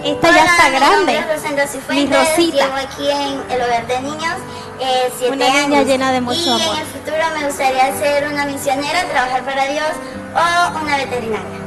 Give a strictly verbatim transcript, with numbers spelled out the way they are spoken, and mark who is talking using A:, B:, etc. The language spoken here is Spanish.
A: Esta ya está grande.
B: Mi nombre es Rosenda Cifuentes,
A: Mi Rosita.
B: llevo aquí en el hogar de niños eh, siete
A: Una niña
B: años.
A: llena de mucho
B: y
A: amor.
B: en el futuro me gustaría ser una misionera, trabajar para Dios o una veterinaria.